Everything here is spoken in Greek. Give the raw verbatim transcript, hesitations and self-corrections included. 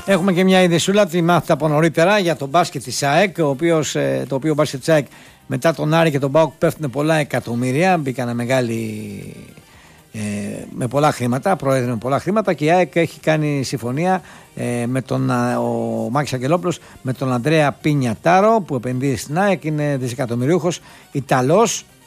Έχουμε και μια ειδησούλα, τη μάθετε από νωρίτερα, για τον μπάσκετ της ΑΕΚ, ο οποίος, το οποίο μπάσκετ της ΑΕΚ μετά τον Άρη και τον ΠΑΟΚ πέφτουν πολλά εκατομμύρια, μπήκανε μεγάλη, ε, με πολλά χρήματα, προέδρε με πολλά χρήματα, και η ΑΕΚ έχει κάνει συμφωνία ε, με τον ο Μάκης Αγγελόπουλος με τον Ανδρέα Πινιατάρο που επενδύει στην ΑΕΚ, είναι δισεκατομμυριούχος Ιταλός,